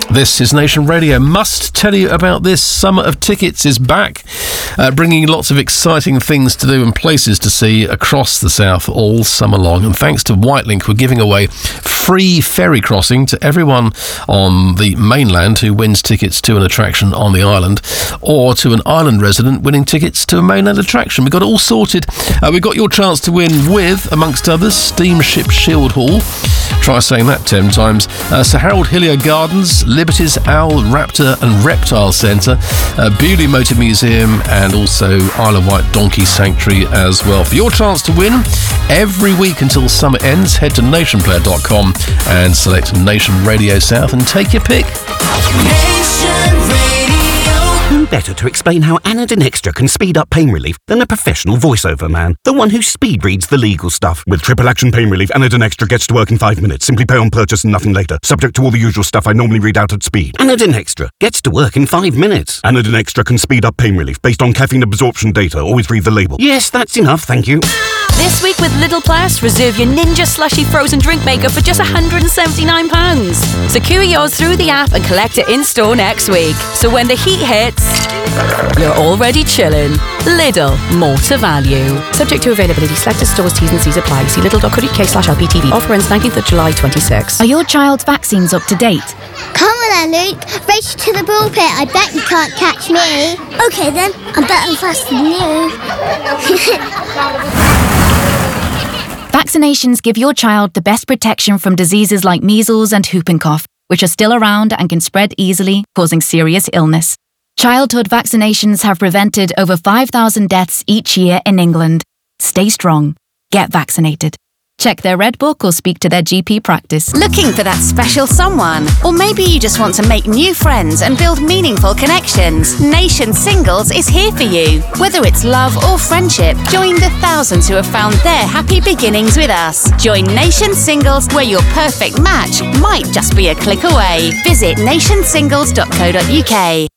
This is Nation Radio. Must tell you about this. Summer of Tickets is back, bringing lots of exciting things to do and places to see across the south all summer long. And thanks to Whitelink, we're giving away free ferry crossing to everyone on the mainland who wins tickets to an attraction on the island, or to an island resident winning tickets to a mainland attraction. We've got it all sorted. We've got your chance to win with, amongst others, Steamship Shield Hall. Try saying that 10 times. Sir Harold Hillier Gardens, Liberty's Owl, Raptor and Reptile Centre, Beaulieu Motor Museum, and also Isle of Wight Donkey Sanctuary as well. For your chance to win, every week until summer ends, head to nationplayer.com and select Nation Radio South and take your pick. Who better to explain how Anadin Extra can speed up pain relief than a professional voiceover man? The one who speed reads the legal stuff. With triple action pain relief, Anadin Extra gets to work in 5 minutes. Simply pay on purchase and nothing later. Subject to all the usual stuff I normally read out at speed. Anadin Extra gets to work in 5 minutes. Anadin Extra can speed up pain relief based on caffeine absorption data. Always read the label. Yes, that's enough, thank you. This week with Lidl Plus, reserve your Ninja Slushy frozen drink maker for just £179. Secure yours through the app and collect it in store next week. So when the heat hits, you're already chilling. Lidl, more to value. Subject to availability, selected stores, T's and C's apply. See lidl.co.uk/LPTV. Offer ends 19th of July 26. Are your child's vaccines up to date? Come on then, Luke. Race to the ball pit. I bet you can't catch me. OK then, I'm better and faster than you. Vaccinations give your child the best protection from diseases like measles and whooping cough, which are still around and can spread easily, causing serious illness. Childhood vaccinations have prevented over 5,000 deaths each year in England. Stay strong. Get vaccinated. Check their Red Book or speak to their GP practice. Looking for that special someone? Or maybe you just want to make new friends and build meaningful connections. Nation Singles is here for you. Whether it's love or friendship, join the thousands who have found their happy beginnings with us. Join Nation Singles, where your perfect match might just be a click away. Visit nationsingles.co.uk.